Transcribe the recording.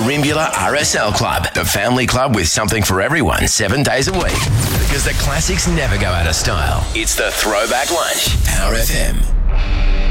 Rimbula RSL Club, the family club with something for everyone 7 days a week. Because the classics never go out of style. It's the Throwback Lunch. Power FM.